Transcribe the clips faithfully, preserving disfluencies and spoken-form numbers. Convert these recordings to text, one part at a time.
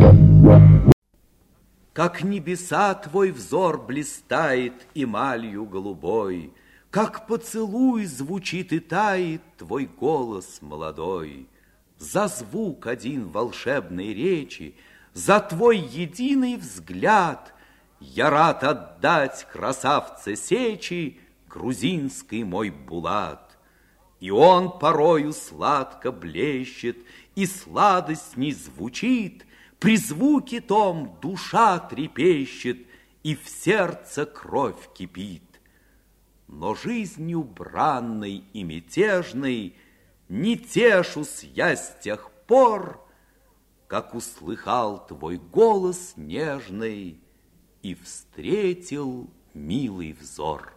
Как небеса твой взор блистает эмалью голубой, как поцелуй звучит и тает твой голос молодой. За звук один волшебной речи, за твой единый взгляд я рад отдать красавце сечи грузинский мой Булат. И он порою сладко блещет, и сладость не звучит, при звуке том душа трепещет, и в сердце кровь кипит. Но жизнью бранной и мятежной не тешусь я с тех пор, как услыхал твой голос нежный и встретил милый взор.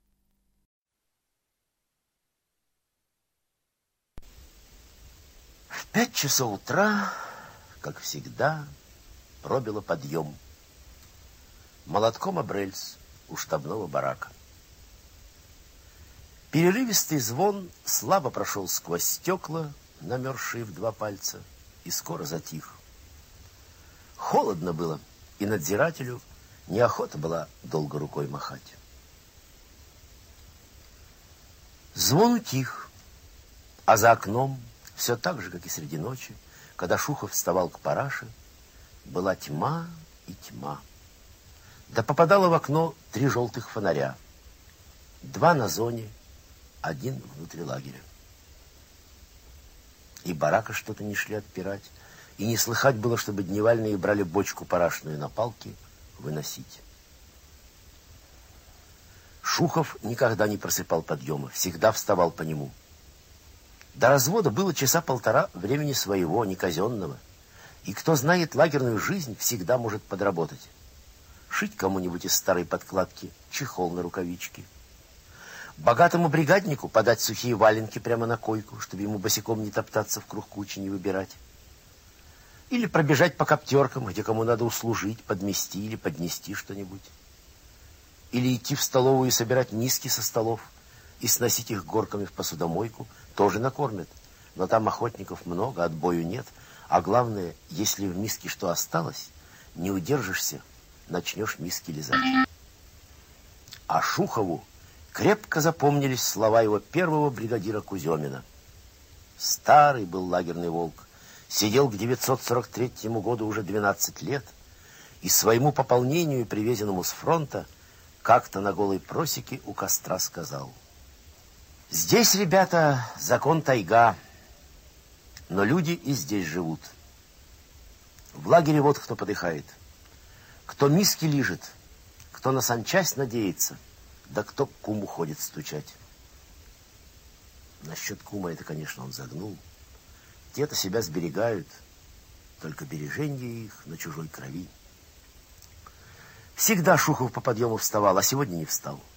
В пять часов утра, как всегда, пробило подъем. Молотком об рельс у штабного барака. Перерывистый звон слабо прошел сквозь стекла, намерзшие в два пальца, и скоро затих. Холодно было, и надзирателю неохота была долго рукой махать. Звон утих, а за окном, все так же, как и среди ночи, когда Шухов вставал к параше, была тьма и тьма. Да попадало в окно три желтых фонаря. Два на зоне, один внутри лагеря. И барака что-то не шли отпирать, и не слыхать было, чтобы дневальные брали бочку парашную на палке выносить. Шухов никогда не просыпал подъема, всегда вставал по нему. До развода было часа полтора времени своего, не казенного. И кто знает лагерную жизнь, всегда может подработать. Шить кому-нибудь из старой подкладки чехол на рукавички. Богатому бригаднику подать сухие валенки прямо на койку, чтобы ему босиком не топтаться в круг кучи, не выбирать. Или пробежать по коптеркам, где кому надо услужить, подмести или поднести что-нибудь. Или идти в столовую и собирать миски со столов и сносить их горками в посудомойку. Тоже накормят, но там охотников много, отбою нет. А главное, если в миске что осталось, не удержишься, начнешь миски лизать. А Шухову крепко запомнились слова его первого бригадира Куземина. Старый был лагерный волк, сидел к девятьсот сорок третьему году уже двенадцать лет, и своему пополнению, привезенному с фронта, как-то на голой просеке у костра сказал: «Здесь, ребята, закон тайга, но люди и здесь живут. В лагере вот кто подыхает. Кто миски лижет, кто на санчасть надеется, да кто к куму ходит стучать». Насчет кума это, конечно, он загнул. Те-то себя сберегают, только береженье их на чужой крови. Всегда Шухов по подъему вставал, а сегодня не встал.